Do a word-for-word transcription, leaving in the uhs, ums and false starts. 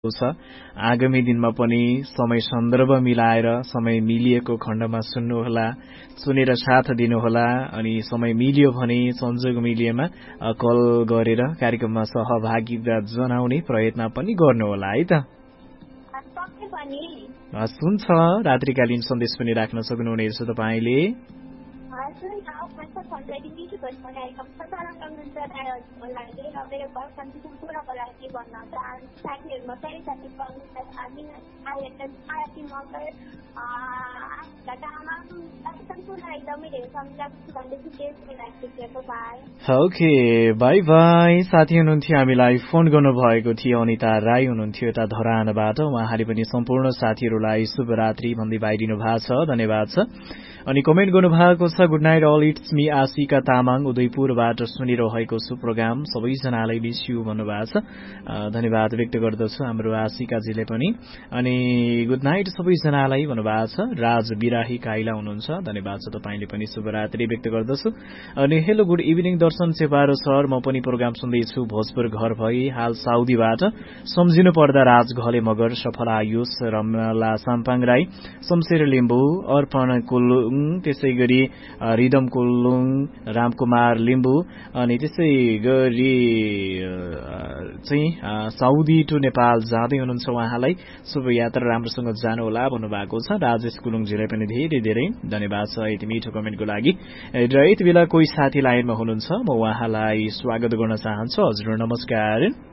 छ आगामी दिनमा पनि समय सन्दर्भ मिलाएर समय मिलिएको खण्डमा सुन्नुहोला, सुनेर साथ दिनुहोला। अनि समय मिलियो भने संजोग मिलिएमा कल गरेर कार्यक्रममा सहभागिता जनाउने प्रयत्न पनि गर्नुहोला है त। सुन्छ रात्रिकालीन सन्देश पनि राख्न सक्नुहुनेछ तपाईँले। Okay by by. साथी हुनुहुन्थ्यो हामीलाई फोन गर्नुभएको थियो अनिता राई हुनुहुन्थ्यो यता धरानबाट। उहाँले पनि सम्पूर्ण साथीहरूलाई शुभरात्रि भन्दै बाइदिनु भएको छ, धन्यवाद छ। अनि कमेन्ट गर्नुभएको छ good night all, it's me Ashika Tamang उदयपुरबाट सुनिरहेको छु प्रोग्राम, सबैजनालाई मिस यु भन्नुभएको छ। धन्यवाद व्यक्त गर्दछु हाम्रो आशिकाजीले पनि। अनि गुड नाइट सबैजनालाई भन्नुभएको छ। राज बिराही काइला हुनुहुन्छ, धन्यवाद छ तपाईँले पनि शुभरात्रि व्यक्त गर्दछु। अनि हेलो गुड इभिनिङ दर्शन चेपारो सर, म पनि प्रोग्राम सुन्दैछु भोजपुर घर भई हाल साउदीबाट। सम्झिनु पर्दा राज घले मगर, सफल आयुष, रमला साम्पाङ राई, शमशेर लिम्बू, अर्पण कुलुङ, त्यसै गरी रिदम कुलुङ, रामकुमार लिम्बू, अनि त्यसै गरी चाहिँ साउदी टु नेपाल जाँदै हुनुहुन्छ उहाँलाई शुभ यात्रा राम्रोसँग जानुहोला भन्नुभएको छ। राजेश कुलुङजीलाई पनि धेरै धेरै धन्यवाद छ यति मिठो कमेन्टको लागि। र यति बेला कोही साथी लाइनमा हुनुहुन्छ, म उहाँलाई स्वागत गर्न चाहन्छु। हजुर नमस्कार।